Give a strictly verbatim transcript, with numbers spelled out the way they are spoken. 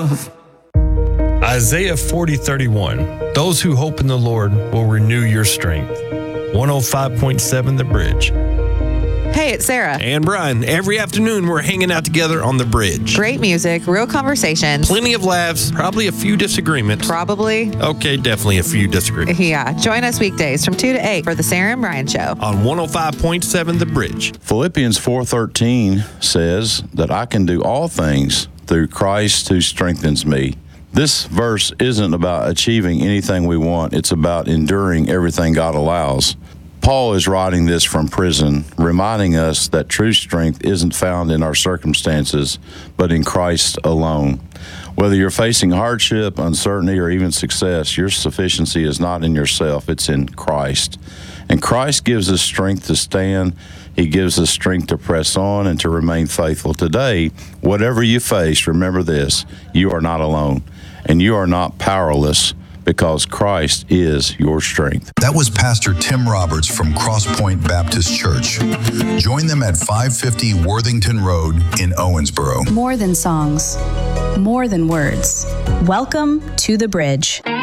love. Isaiah forty thirty-one. Those who hope in the Lord will renew your strength. one oh five point seven The Bridge. Hey, it's Sarah. And Brian. Every afternoon, we're hanging out together on the bridge. Great music, real conversations. Plenty of laughs, probably a few disagreements. Probably. Okay, definitely a few disagreements. Yeah. Join us weekdays from two to eight for the Sarah and Brian Show. On one oh five point seven The Bridge. Philippians four thirteen says that I can do all things through Christ who strengthens me. This verse isn't about achieving anything we want. It's about enduring everything God allows. Paul is writing this from prison, reminding us that true strength isn't found in our circumstances, but in Christ alone. Whether you're facing hardship, uncertainty, or even success, your sufficiency is not in yourself, it's in Christ. And Christ gives us strength to stand. He gives us strength to press on and to remain faithful. Today, whatever you face, remember this: you are not alone, and you are not powerless, because Christ is your strength. That was Pastor Tim Roberts from Crosspoint Baptist Church. Join them at five fifty Worthington Road in Owensboro. More than songs, more than words. Welcome to The Bridge.